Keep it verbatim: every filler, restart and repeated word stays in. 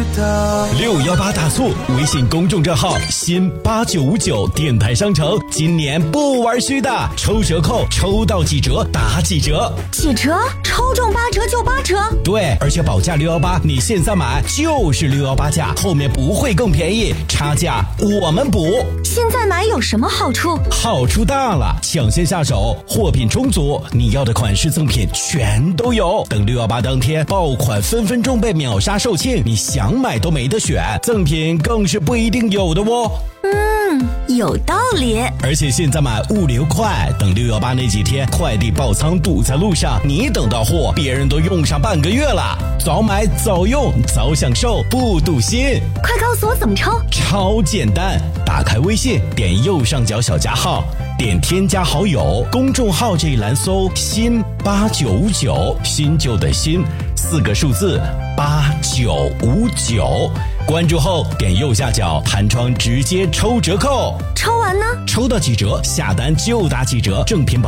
道。 六幺八大促，微信公众账号新八九五九电台商城，今年不玩虚的，抽折扣，抽到几折打几折。 几折？抽中八折就八折？ 对，而且保价六幺八，你现在买就是六幺八价，后面不会更便宜，差价我们补。 现在买有什么好处？ 好处大了，抢先下手，货品充足，你要的款式赠品全都有。等六幺八当天，爆款分分钟被秒杀售罄，你想买都没得选，赠品更是不一定有的哦。 嗯，有道理。 而且现在买物流快，等六幺八那几天快递爆仓堵在路上，你等到货，别人都用上半个月了。早买早用早享受，不堵心。 快告诉我怎么抽？ 超简单，打开微信，点右上角小加号，点添加好友，公众号这一栏搜新八九五九，新旧的新，四个数字八九五九。关注后点右下角弹窗直接抽折扣， 抽完呢？ 抽到几折下单就打几折，正品保